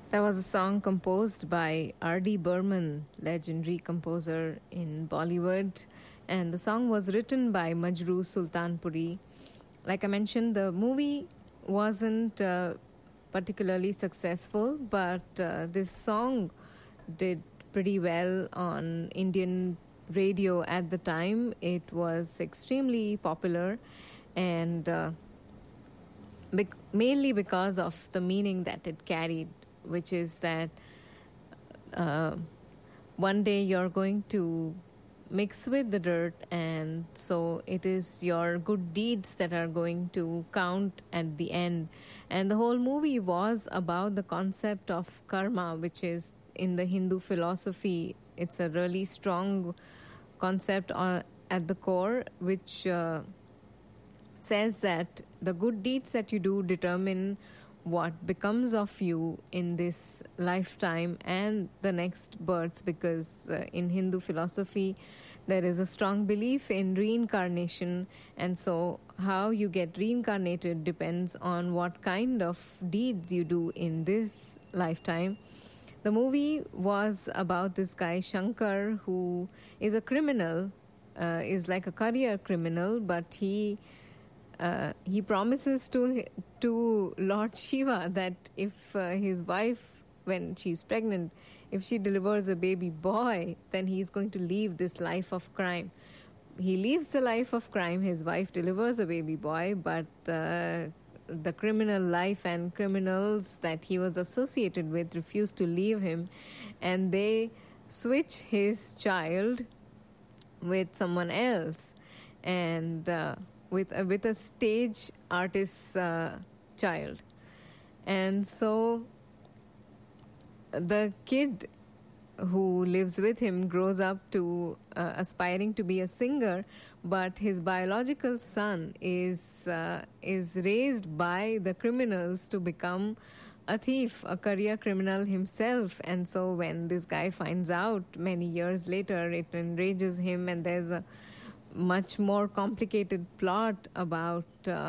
That was a song composed by R.D. Burman, legendary composer in Bollywood, and the song was written by Majroo Sultanpuri. Like I mentioned, the movie wasn't particularly successful, but this song did pretty well on Indian radio at the time. It was extremely popular, and mainly because of the meaning that it carried, which is that uh, one day you're going to mix with the dirt, and so it is your good deeds that are going to count at the end. And the whole movie was about the concept of karma, which is in the Hindu philosophy. It's a really strong concept at the core, which says that the good deeds that you do determine what becomes of you in this lifetime and the next births, because in Hindu philosophy there is a strong belief in reincarnation, and so how you get reincarnated depends on what kind of deeds you do in this lifetime. The movie was about this guy Shankar, who is a criminal, is like a career criminal, but he promises to Lord Shiva that if his wife, when she's pregnant, if she delivers a baby boy, then he's going to leave this life of crime. He leaves the life of crime. His wife delivers a baby boy, but the criminal life and criminals that he was associated with refuse to leave him, and they switch his child with someone else, and with a stage artist's child. And so the kid who lives with him grows up to aspiring to be a singer, but his biological son is raised by the criminals to become a thief, a career criminal himself. And so when this guy finds out many years later, it enrages him, and there's a much more complicated plot about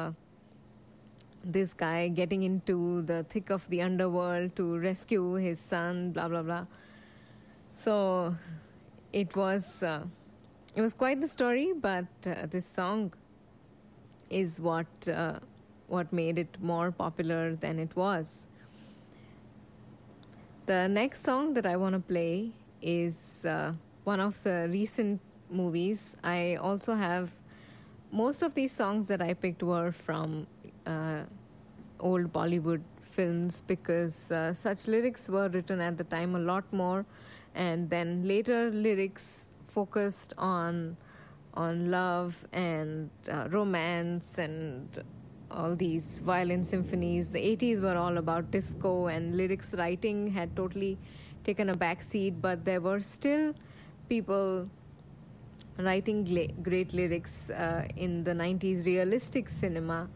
this guy getting into the thick of the underworld to rescue his son, blah blah blah. So it was quite the story, but this song is what made it more popular than it was. The next song that I want to play is one of the recent movies. I also have most of these songs that I picked were from old Bollywood films, because such lyrics were written at the time a lot more, and then later lyrics focused on love and romance and all these violin symphonies. The 80s were all about disco, and lyrics writing had totally taken a back seat, but there were still people writing great lyrics in the 90s realistic cinema.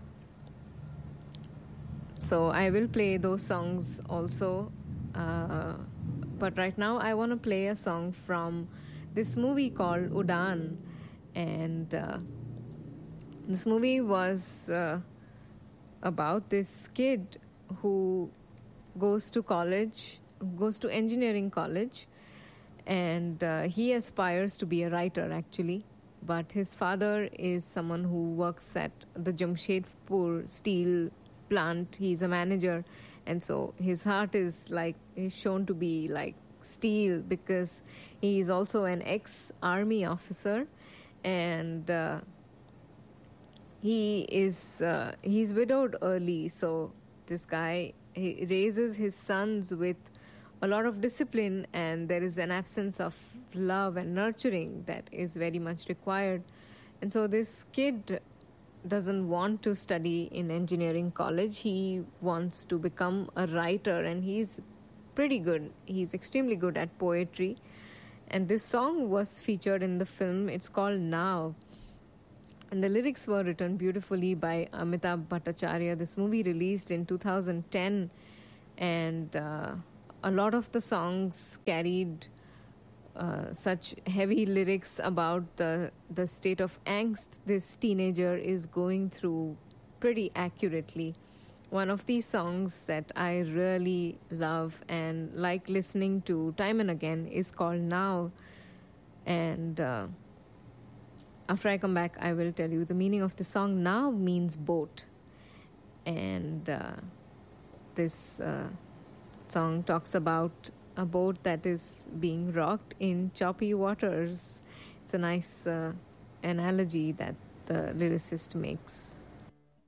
So I will play those songs also. But right now I want to play a song from this movie called Udaan. And this movie was about this kid who goes to college, goes to engineering college, and he aspires to be a writer actually. But his father is someone who works at the Jamshedpur steel plant. He's a manager, and so his heart is shown to be like steel, because he is also an ex-army officer, and he's widowed early. So this guy, he raises his sons with a lot of discipline, and there is an absence of love and nurturing that is very much required. And so this kid doesn't want to study in engineering college. He wants to become a writer, and he's pretty good. He's extremely good at poetry. And this song was featured in the film. It's called Now. And the lyrics were written beautifully by Amitabh Bhattacharya. This movie released in 2010, and a lot of the songs carried such heavy lyrics about the state of angst this teenager is going through pretty accurately. one of these songs that I really love and like listening to time and again is called Now. And after I come back, I will tell you the meaning of the song. Now means boat. And this song talks about a boat that is being rocked in choppy waters. It's a nice analogy that the lyricist makes.